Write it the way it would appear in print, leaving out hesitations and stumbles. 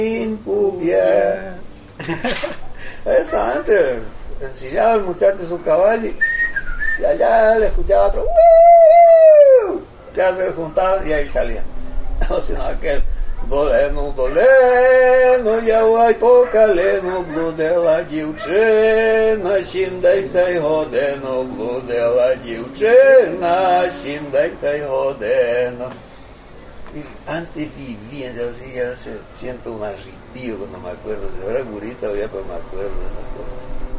Pubia. Eso antes enseñaba al muchacho su caballo y allá le escuchaba otro. Ya se juntaban y ahí salían. No, sino aquel. Doleno, я покалено блудила дівчина, 7 годину блудила дівчина, 7 годину. Y antes vivía, yo así, ya siento un arrepío cuando me acuerdo. Yo era gurita, ya, pero me acuerdo de esas cosas.